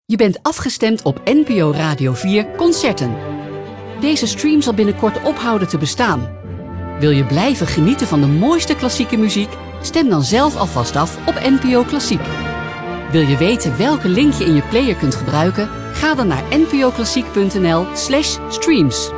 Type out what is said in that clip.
Je bent afgestemd op NPO Radio 4 Concerten. Deze stream zal binnenkort ophouden te bestaan. Wil je blijven genieten van de mooiste klassieke muziek? Stem dan zelf alvast af op NPO Klassiek. Wil je weten welke link je in je player kunt gebruiken? Ga dan naar npoklassiek.nl/streams.